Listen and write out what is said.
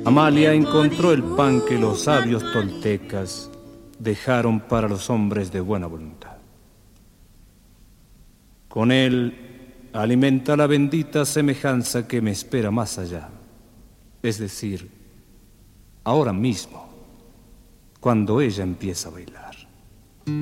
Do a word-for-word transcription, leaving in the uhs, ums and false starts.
Amalia encontró el pan que los sabios toltecas dejaron para los hombres de buena voluntad. Con él alimenta la bendita semejanza que me espera más allá, es decir, ahora mismo, cuando ella empieza a bailar.